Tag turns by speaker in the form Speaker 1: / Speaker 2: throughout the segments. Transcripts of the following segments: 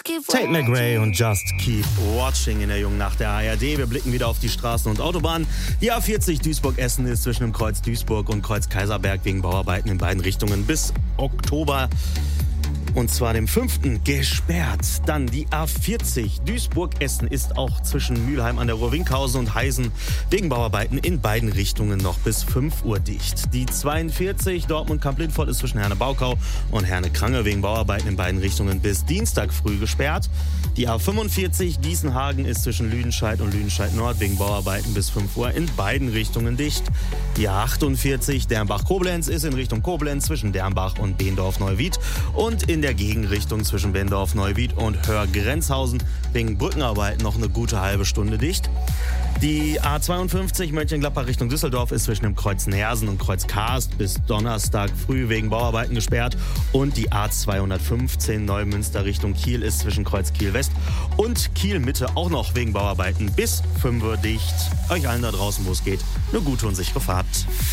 Speaker 1: Tate McRae und Just Keep Watching in der jungen Nacht der ARD. Wir blicken wieder auf die Straßen und Autobahnen. Die A40 Duisburg-Essen ist zwischen dem Kreuz Duisburg und Kreuz Kaiserberg wegen Bauarbeiten in beiden Richtungen bis Oktober. Und zwar dem 5. gesperrt. Dann die A40 Duisburg-Essen ist auch zwischen Mülheim an der Ruhr-Winkhausen und Heisen wegen Bauarbeiten in beiden Richtungen noch bis 5 Uhr dicht. Die 42 Dortmund-Kamp-Lindfort ist zwischen Herne-Baukau und Herne-Krange wegen Bauarbeiten in beiden Richtungen bis Dienstag früh gesperrt. Die A45 Gießen-Hagen ist zwischen Lüdenscheid und Lüdenscheid-Nord wegen Bauarbeiten bis 5 Uhr in beiden Richtungen dicht. Die A48 Dernbach-Koblenz ist in Richtung Koblenz zwischen Dernbach und Beendorf-Neuwied und in der Gegenrichtung zwischen Beendorf-Neuwied und Hörgrenzhausen wegen Brückenarbeiten noch eine gute halbe Stunde dicht. Die A52 Mönchengladbach Richtung Düsseldorf ist zwischen dem Kreuz Neersen und Kreuz Karst bis Donnerstag früh wegen Bauarbeiten gesperrt. Und die A215 Neumünster Richtung Kiel ist zwischen Kreuz Kiel West und Kiel Mitte auch noch wegen Bauarbeiten bis 5 Uhr dicht. Euch allen da draußen, wo es geht, eine gute und sichere Fahrt.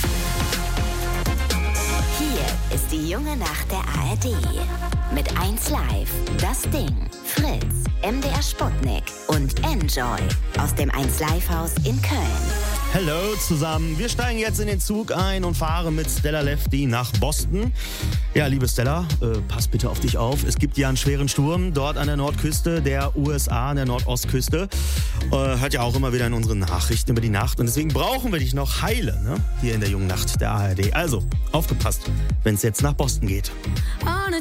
Speaker 2: Hier ist die junge Nacht der ARD. Mit 1 Live, Das Ding, Fritz, MDR Sputnik und Enjoy aus dem 1 Live Haus in Köln.
Speaker 1: Hallo zusammen, wir steigen jetzt in den Zug ein und fahren mit Stella Lefty nach Boston. Ja, liebe Stella, pass bitte auf dich auf. Es gibt ja einen schweren Sturm dort an der Nordküste der USA, an der Nordostküste. Hört ja auch immer wieder in unseren Nachrichten über die Nacht. Und deswegen brauchen wir dich noch heile, ne? Hier in der jungen Nacht der ARD. Also, aufgepasst, wenn es jetzt nach Boston geht.
Speaker 3: On a